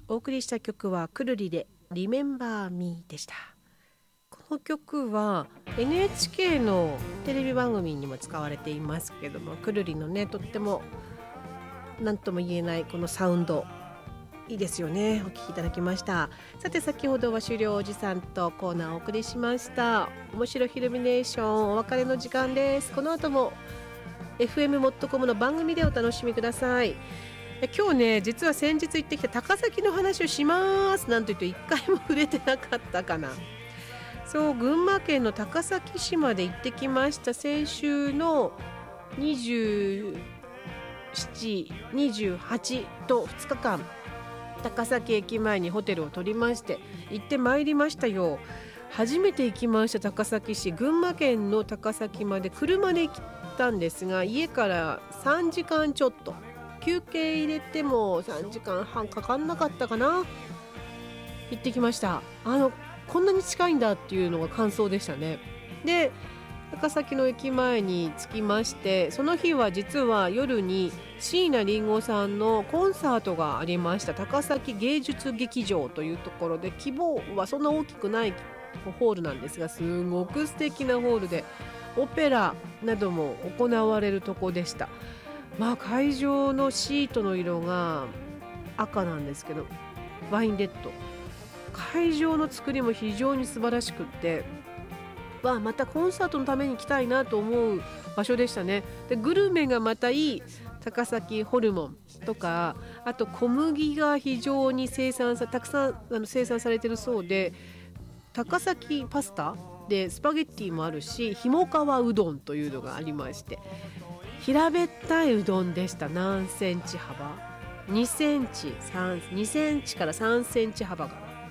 お送りした曲はくるりでリメンバーミーでした。この曲は NHK のテレビ番組にも使われていますけども、くるりのねとっても何とも言えないこのサウンドいいですよね。お聴きいただきました。さて先ほどは終了おじさんとコーナーをお送りしました。面白イルミネーションお別れの時間です。この後も FM モットコムの番組でお楽しみください。今日ね実は先日行ってきた高崎の話をしますなんて言って一回も触れてなかったかな。そう、群馬県の高崎市まで行ってきました。先週の27、28と2日間高崎駅前にホテルを取りまして行ってまいりましたよ。初めて行きました高崎市。群馬県の高崎まで車で行ったんですが、家から3時間ちょっと、休憩入れても3時間半かかんなかったかな。行ってきました。こんなに近いんだっていうのが感想でしたね。で高崎の駅前に着きまして、その日は実は夜に椎名林檎さんのコンサートがありました。高崎芸術劇場というところで、規模はそんな大きくないホールなんですが、すごく素敵なホールでオペラなども行われるとこでした。会場のシートの色が赤なんですけど、ワインレッド。会場の作りも非常に素晴らしくって、またコンサートのために来たいなと思う場所でしたね。でグルメがまたいい。高崎ホルモンとか、あと小麦が非常にたくさん生産されているそうで、高崎パスタでスパゲッティもあるし、ひもかわうどんというのがありまして、平べったいうどんでした。何センチ幅、2センチから3センチ幅が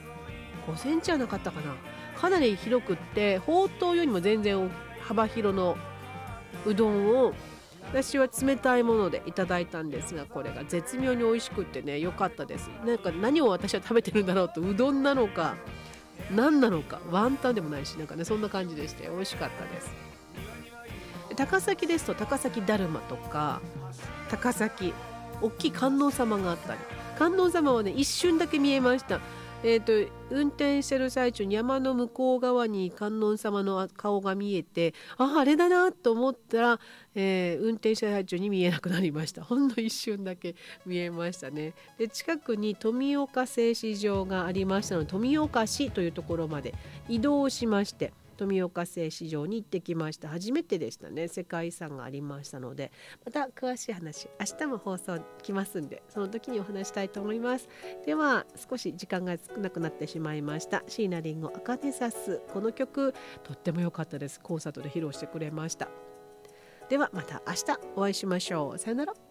5センチはなかったかな。かなり広くって、ほうとうよりも全然幅広のうどんを私は冷たいものでいただいたんですが、これが絶妙に美味しくってね、良かったです。何を私は食べてるんだろうと、うどんなのか何なのか、ワンタンでもないし、そんな感じでして美味しかったです。高崎ですと高崎だるまとか、高崎大きい観音様があったり、観音様はね一瞬だけ見えました。運転してる最中に山の向こう側に観音様の顔が見えて、あれだなと思ったら、運転してる最中に見えなくなりました。ほんの一瞬だけ見えましたね。で近くに富岡製糸場がありましたので、富岡市というところまで移動しまして、富岡製糸場に行ってきました。初めてでしたね。世界遺産がありましたので、また詳しい話明日も放送来ますんで、その時にお話したいと思います。では少し時間が少なくなってしまいました。椎名林檎アカネサス、この曲とっても良かったです。コンサートで披露してくれました。ではまた明日お会いしましょう。さよなら。